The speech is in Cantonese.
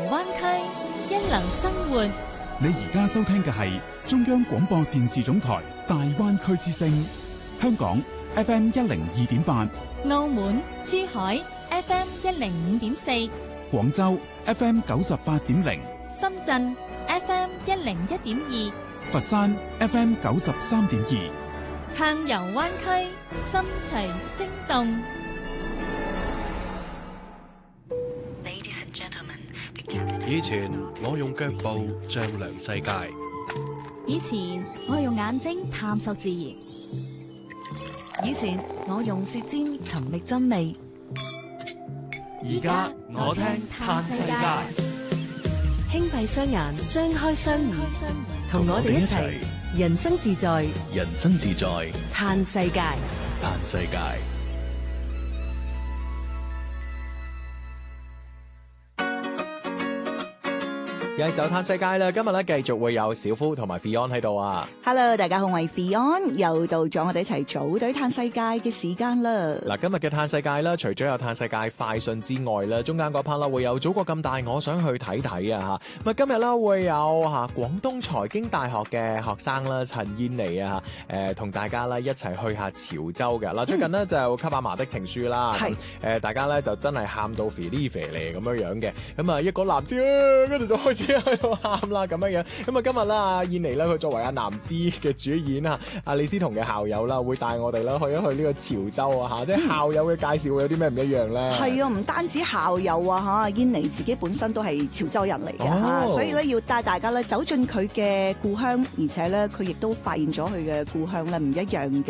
灣區，一流生活。 你而家收聽嘅係中央廣播電視總台大灣區之聲，香港 FM 102.8， 澳門、珠海 FM 105.4， 廣州 FM 98.0， 深圳 FM 101.2， 佛山 FM 93.2， 暢遊灣區，心隨聲動。 以前我用腳步丈量世界， 以前我用眼睛探索自然， 以前我用舌尖尋覓真理， 而家我聽嘆世界。 輕閉雙眼，張開雙耳，同我哋一齊人生自在， 人生自在， 嘆世界， 嘆世界。 有時候嘆世界啦，今日咧繼續會有小夫同埋 Fion 喺度啊。 Hello， 大家好，我係 Fion，又到咗我哋一齊組隊嘆世界嘅時間啦。 嗱，今日嘅嘆世界啦，除咗有嘆世界快訊之外啦，中間嗰 part 啦會有祖國咁大，我想去睇睇啊吓。咁今日啦會有廣東財經大學嘅學生啦陳燕妮啊，同大家咧一齊去下潮州嘅。嗱，最近呢，就給阿嫲的情書啦，大家咧就真係喊到肥哩肥嚟咁樣嘅，咁啊一個男子跟住就開始喺度喊啦咁樣，咁啊今日啦燕妮咧佢作為阿男子嘅主演啊，阿李思彤嘅校友啦，會帶我哋啦去一去呢個潮州啊吓，即係校友嘅介紹會有啲咩唔一樣咧？ 係啊，唔單止校友啊吓，燕妮自己本身都係潮州人嚟嘅，所以咧要帶大家咧走進佢嘅故鄉，而且咧佢亦都發現咗佢嘅故鄉咧唔一樣嘅